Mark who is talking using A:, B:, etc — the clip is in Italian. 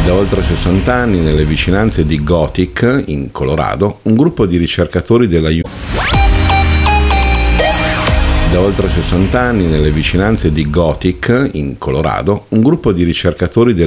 A: Da oltre 60 anni, nelle vicinanze di Gothic, in Colorado, un gruppo di ricercatori della Da oltre 60 anni, nelle vicinanze di Gothic, in Colorado, un gruppo di ricercatori della